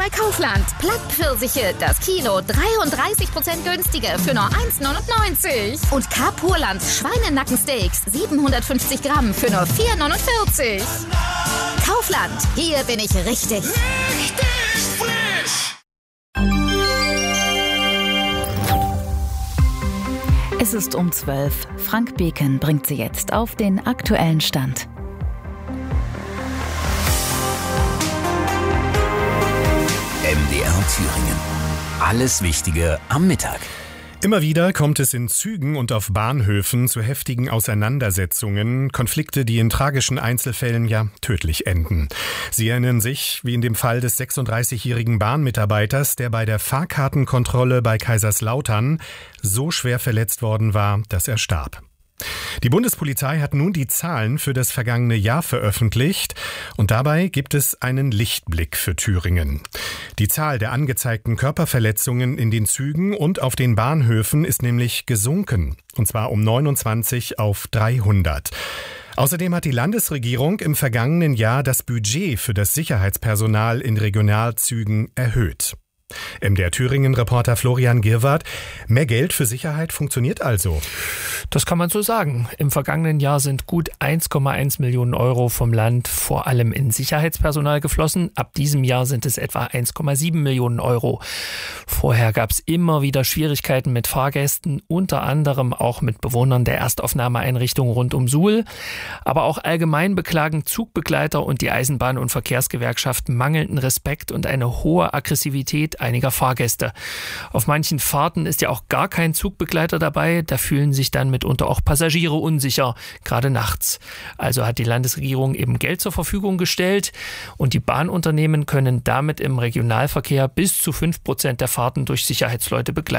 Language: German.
bei Kaufland. Plattpfirsiche, das Kilo 33% günstiger für nur 1,99. Und Kapurlands Schweinenackensteaks 750 Gramm für nur 4,49. Kaufland, hier bin ich richtig. Richtig frisch! Es ist um 12. Frank Beken bringt Sie jetzt auf den aktuellen Stand. MDR Thüringen. Alles Wichtige am Mittag. Immer wieder kommt es in Zügen und auf Bahnhöfen zu heftigen Auseinandersetzungen, Konflikte, die in tragischen Einzelfällen ja tödlich enden. Sie erinnern sich, wie in dem Fall des 36-jährigen Bahnmitarbeiters, der bei der Fahrkartenkontrolle bei Kaiserslautern so schwer verletzt worden war, dass er starb. Die Bundespolizei hat nun die Zahlen für das vergangene Jahr veröffentlicht und dabei gibt es einen Lichtblick für Thüringen. Die Zahl der angezeigten Körperverletzungen in den Zügen und auf den Bahnhöfen ist nämlich gesunken, und zwar um 29 auf 300. Außerdem hat die Landesregierung im vergangenen Jahr das Budget für das Sicherheitspersonal in Regionalzügen erhöht. MDR Thüringen-Reporter Florian Girwart. Mehr Geld für Sicherheit funktioniert also? Das kann man so sagen. Im vergangenen Jahr sind gut 1,1 Millionen Euro vom Land vor allem in Sicherheitspersonal geflossen. Ab diesem Jahr sind es etwa 1,7 Millionen Euro. Vorher gab es immer wieder Schwierigkeiten mit Fahrgästen, unter anderem auch mit Bewohnern der Erstaufnahmeeinrichtung rund um Suhl. Aber auch allgemein beklagen Zugbegleiter und die Eisenbahn- und Verkehrsgewerkschaft mangelnden Respekt und eine hohe Aggressivität einiger Fahrgäste. Auf manchen Fahrten ist ja auch gar kein Zugbegleiter dabei. Da fühlen sich dann mitunter auch Passagiere unsicher, gerade nachts. Also hat die Landesregierung eben Geld zur Verfügung gestellt und die Bahnunternehmen können damit im Regionalverkehr bis zu 5% der Fahrten durch Sicherheitsleute begleiten.